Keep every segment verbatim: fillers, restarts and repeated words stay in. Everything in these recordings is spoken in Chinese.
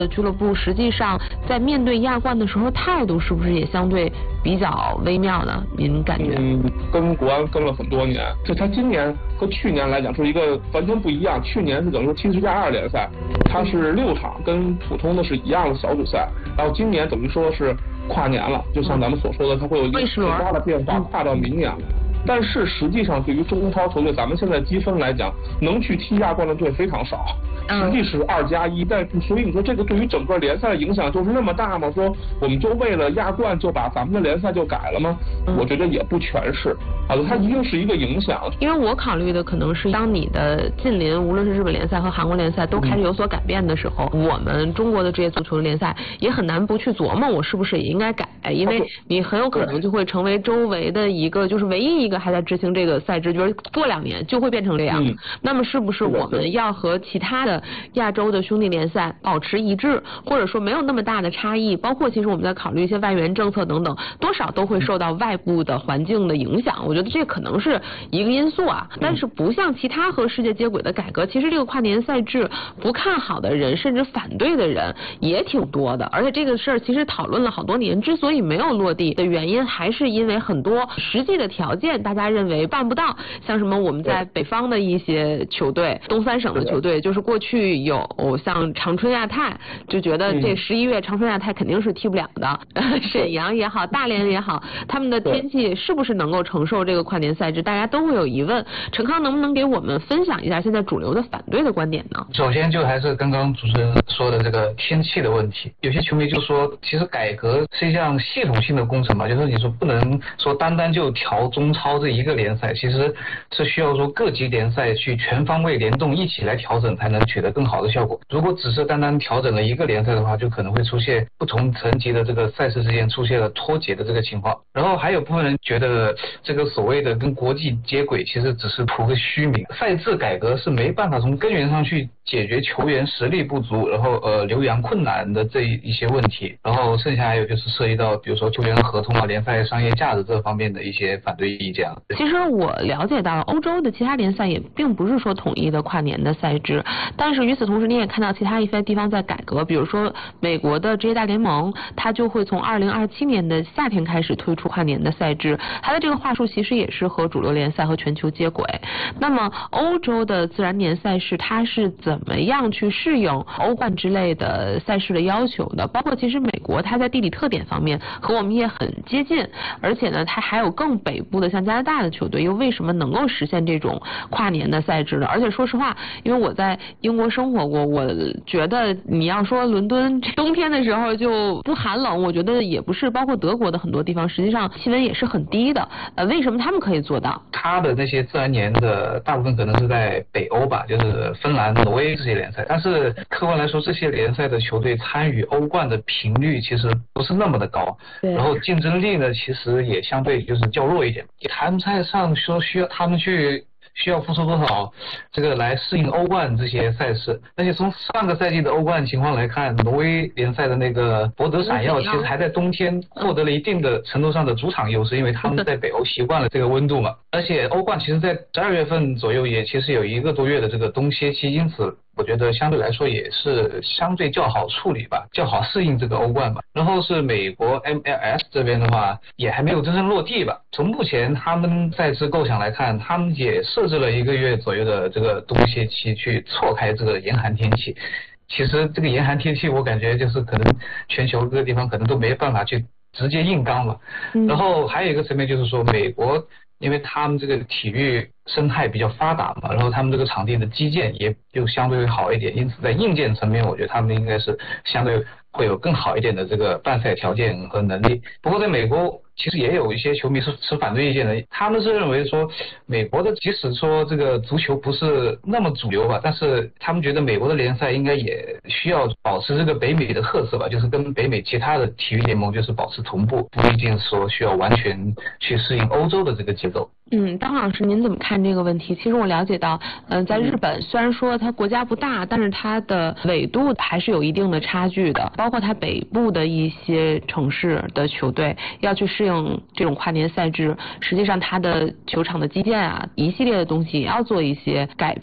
俱乐部实际上在面对亚冠的时候，态度是不是也相对比较微妙呢？您感觉？ 嗯，跟国安跟了很多年，就他今年和去年来讲是一个完全不一样。去年是等于说七十加二联赛，它是六场，跟普通的是一样的小组赛。然后今年等于说是跨年了，就像咱们所说的，它会有一个很大的变化，跨到明年了。但是实际上，对于中超球队，咱们现在积分来讲，能去踢亚冠的队非常少，实际是二加一。但所以你说这个对于整个联赛的影响就是那么大吗？说我们就为了亚冠就把咱们的联赛就改了吗？我觉得也不全是，啊，它一定是一个影响。 因为我考虑的可能是，当你的近邻无论是日本联赛和韩国联赛都开始有所改变的时候，嗯、我们中国的职业足球联赛也很难不去琢磨，我是不是也应该改？因为你很有可能就会成为周围的一个，就是唯一一个还在执行这个赛制，就是过两年就会变成这样。嗯、那么是不是我们要和其他的亚洲的兄弟联赛保持一致，或者说没有那么大的差异？包括其实我们在考虑一些外援政策等等，多少都会受到外部的环境的影响。我觉得这可能是一个因素啊。但是不像其他和世界接轨的改革，其实这个跨年赛制不看好的人，甚至反对的人也挺多的。而且这个事儿其实讨论了好多年，之所以没有落地的原因，还是因为很多实际的条件大家认为办不到。像什么我们在北方的一些球队，东三省的球队，就是过去有像长春亚泰，就觉得这十一月长春亚泰肯定是踢不了的。嗯、沈阳也好，大连也好，他们的天气是不是能够承受这个跨年赛制，大家都会有疑问。陈康能不能给我们分享一下现在主流的反对的观点呢？ 首先就还是刚刚主持人说的这个天气的问题，有些球迷就说，其实改革是一项系统性的工程嘛，就是你说不能说单单就调中超这一个联赛，其实是需要说各级联赛去全方位联动一起来调整，才能取得更好的效果。如果只是单单调整了一个联赛的话，就可能会出现不同层级的这个赛事之间出现了脱节的这个情况。然后还有部分人觉得这个所谓的跟国际接轨其实只是图个虚名，赛制改革是没办法从根源上去解决球员实力不足，然后呃留洋困难的这一些问题。然后剩下还有就是涉及到比如说球员合同啊、联赛商业价值这方面的一些反对意见。 其实我了解到欧洲的其他联赛也并不是说统一的跨年的赛制，但是与此同时你也看到其他一些地方在改革，比如说美国的职业大联盟，它就会从二零二七年的夏天开始推出跨年的赛制，它的这个话术其实也是和主流联赛和全球接轨。那么欧洲的自然年赛事它是怎么样去适应欧冠之类的赛事的要求的？包括其实美国它在地理特点方面和我们也很接近，而且呢它还有更北部的像加拿大的球队又为什么能够实现这种跨年的赛制呢？而且说实话，因为我在英国生活过，我觉得你要说伦敦冬天的时候就不寒冷，我觉得也不是，包括德国的很多地方实际上气温也是很低的。呃，为什么他们可以做到？ 他的那些自然年的大部分可能是在北欧吧，就是芬兰、挪威这些联赛，但是客观来说，这些联赛的球队参与欧冠的频率其实不是那么的高，然后竞争力呢其实也相对就是较弱一点。谈不上上说需要他们去需要付出多少这个来适应欧冠这些赛事，而且从上个赛季的欧冠情况来看，挪威联赛的那个博德闪耀其实还在冬天获得了一定的程度上的主场优势，因为他们在北欧习惯了这个温度嘛。而且欧冠其实在十二月份左右也其实有一个多月的这个冬歇期，因此我觉得相对来说也是相对较好处理吧，较好适应这个欧冠吧。然后是美国 M L S 这边的话也还没有真正落地吧，从目前他们赛制构想来看，他们也设置了一个月左右的这个冬歇期去错开这个严寒天气。其实这个严寒天气我感觉就是可能全球各个地方可能都没办法去直接硬刚了。然后还有一个层面就是说，美国因为他们这个体育生态比较发达嘛，然后他们这个场地的基建也就相对会好一点，因此在硬件层面我觉得他们应该是相对会有更好一点的这个办赛条件和能力。不过在美国其实也有一些球迷是持反对意见的，他们是认为说美国的即使说这个足球不是那么主流吧，但是他们觉得美国的联赛应该也需要保持这个北美的特色吧，就是跟北美其他的体育联盟就是保持同步，不一定说需要完全去适应欧洲的这个节奏。 嗯，张老师您怎么看这个问题？其实我了解到，嗯、呃，在日本虽然说它国家不大，但是它的纬度还是有一定的差距的，包括它北部的一些城市的球队要去适应这种跨年赛制，实际上它的球场的基建啊，一系列的东西也要做一些改变。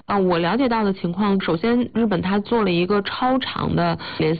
啊，我了解到的情况，首先日本它做了一个超长的联